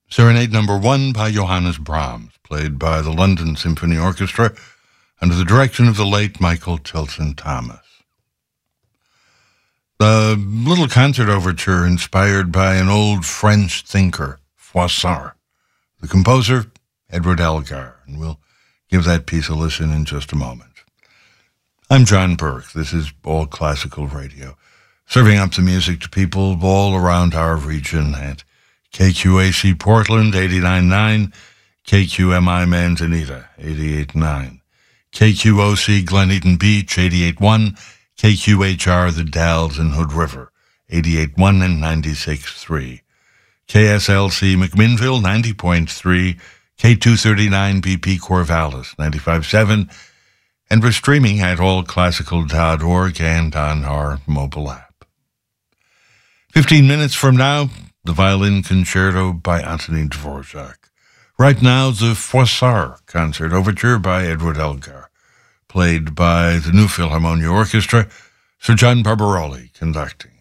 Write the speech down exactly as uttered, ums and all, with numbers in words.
Serenade Number One by Johannes Brahms, played by the London Symphony Orchestra under the direction of the late Michael Tilson Thomas. The little concert overture inspired by an old French thinker, Froissart. The composer, Edward Elgar, and we'll give that piece a listen in just a moment. I'm John Burke. This is All Classical Radio, serving up the music to people all around our region at K Q A C Portland, eighty-nine point nine, K Q M I Manzanita, eighty-eight point nine, K Q O C Glen Eden Beach, eighty-eight point one, K Q H R The Dalles and Hood River, eighty-eight point one and ninety-six point three, K S L C McMinnville, ninety point three, K two thirty-nine B P Corvallis, ninety-five point seven, and we're streaming at all classical dot org and on our mobile app. Fifteen minutes from now, the Violin Concerto by Antonin Dvorak. Right now, the Froissart Concert Overture by Edward Elgar, played by the New Philharmonia Orchestra, Sir John Barbaroli conducting.